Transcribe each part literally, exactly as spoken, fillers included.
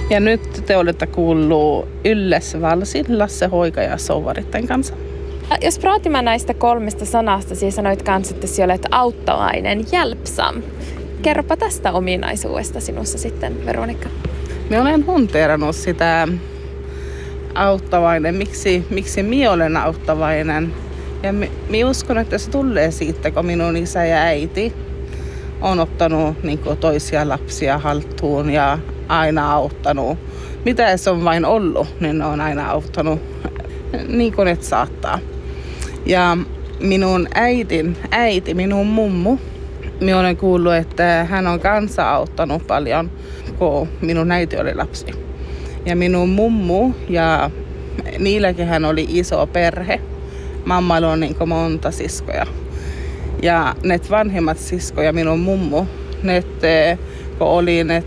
Ja nyt te olette kuullut Ylles Valsin, Lasse Hoika ja Souvaritten kanssa. Jos praatimme näistä kolmesta sanasta, siis sanoit kanssa, että sinä olet auttavainen, hjälpsam. Kerropa tästä ominaisuudesta sinussa sitten, Veronika. Minä olen hunteerannut sitä auttavainen, miksi, miksi minä olen auttavainen. Ja minä uskon, että se tulee siitä, kun minun isä ja äiti on ottanut niin kuin toisia lapsia haltuun ja aina auttanut. Mitä se on vain ollut, niin ne on aina auttanut niin kuin et saattaa. Ja minun äitin, äiti, minun mummu, minä olen kuullut, että hän on kanssa auttanut paljon, kun minun äiti oli lapsi. Ja minun mummu ja niilläkin hän oli iso perhe. Mammalla on niin kuin monta siskoja. Ja ne vanhemmat siskoja, minun mummu, ne, kun oli ne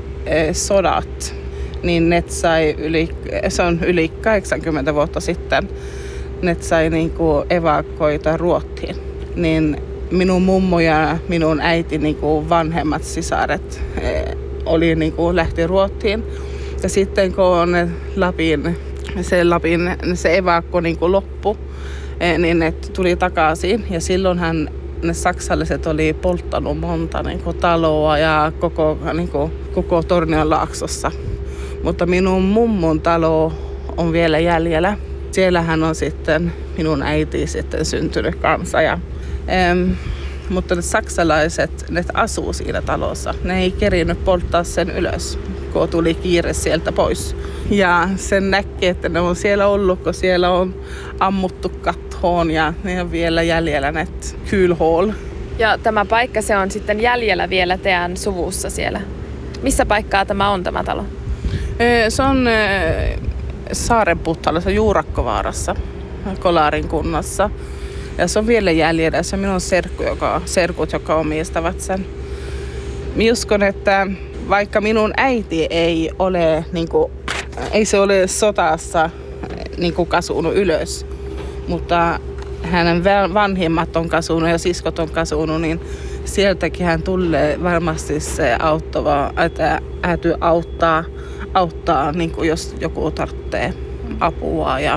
sodat, niin ne sai yli, se on yli kahdeksankymmentä vuotta sitten, ne sai niin kuin evakuoita Ruottiin. Niin minun mummo ja minun äiti niin kuin vanhemmat sisaret oli niin kuin lähti Ruottiin. Ja sitten kun ne Lapin, se Lapin se evakko niin kuin loppui, niin ne tuli takaisin. Ja silloinhan ne saksalaiset oli polttanut monta niin kuin taloa ja koko, niin kuin, koko Tornionlaaksossa. Mutta minun mummun talo on vielä jäljellä. Siellähän on sitten minun äiti sitten syntynyt kanssa. Ja, ähm, mutta ne saksalaiset, ne asuu siinä talossa. Ne ei kerinyt polttaa sen ylös, kun tuli kiire sieltä pois. Ja sen näkee, että ne on siellä ollut, kun siellä on ammuttu kattoon ja ne on vielä jäljellä ne kylhål. Ja tämä paikka, se on sitten jäljellä vielä teidän suvussa siellä. Missä paikkaa tämä on, tämä talo? Se on Saarenputtaalassa Juurakkovaarassa, Kolarin kunnassa. Ja se on vielä jäljellä. Se on minun serkku, joka, serkut, jotka omistavat sen. Minä uskon, että vaikka minun äiti ei ole, niin kuin, ei se ole sotassa niin kuin kasunut ylös, mutta hänen vanhemmat on kasunut ja siskot on kasunut, niin sieltäkin hän tulee varmasti se auttava, että äity auttaa, auttaa niin kuin jos joku tarvitsee apua. Ja,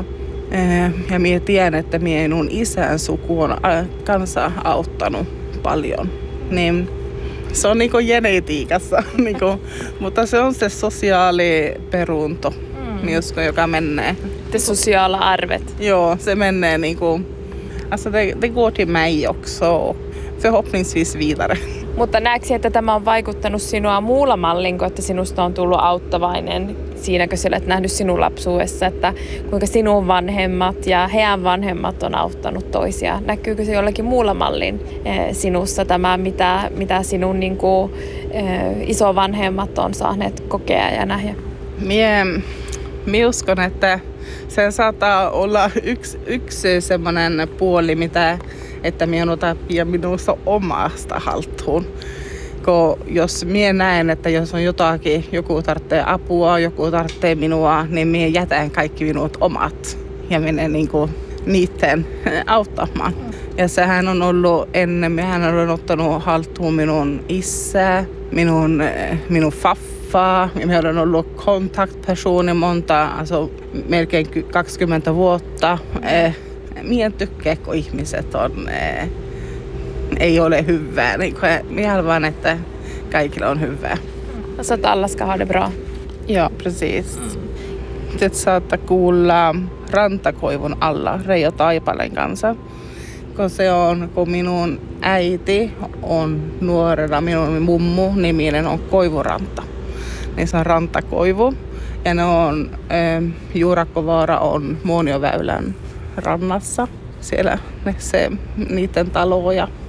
ja minä tiedän, että minun isän suku on kanssa auttanut paljon. Niin se on niinku genetiikassa, niinku, mutta se on se sosiaaliperunto, mm. Josko, joka menee. Det sociala arvet. Joo, se menee niinku, alltså det, det går till mig också, förhoppningsvis vidare. Mutta näetkö, että tämä on vaikuttanut sinua muulla mallin, että sinusta on tullut auttavainen? Siinäkö sä olet nähnyt sinun lapsuudessa, että kuinka sinun vanhemmat ja heidän vanhemmat on auttanut toisia? Näkyykö se jollakin muulla mallin sinussa tämä, mitä, mitä sinun niin kuin, isovanhemmat on saaneet kokea ja nähdä? Mie, mie uskon, että se saattaa olla yksi, yksi semmoinen puoli, mitä, että minä en ota minusta omasta haltuun. Ko, jos minä näen, että jos on jotakin, joku tarvitsee apua, joku tarvitsee minua, niin minä jätän kaikki minut omat ja menen niinku niiden auttamaan. Ja sehän on ollut ennen, minähän olen ottanut haltuun minun isä, minun, minun faffaa, ja minä olen ollut kontaktpersoni monta, also melkein kaksikymmentä vuotta. Minä en tykkää, kun ihmiset on, ei ole hyvää. Minä haluan, että kaikilla on hyvää. Så att alla ska ha det bra. Ja, precis. Mm. Det saattaa kuulla Rantakoivun alla Reijo Taipaleen kanssa. Kun se on, kun minun äiti on nuorena, minun mummu niminen on Koivuranta. Niin se on Rantakoivu. Ja ne on, äh, Juurakkovaara on Muonioväylän rannassa. Siellä ne, se, niiden taloja.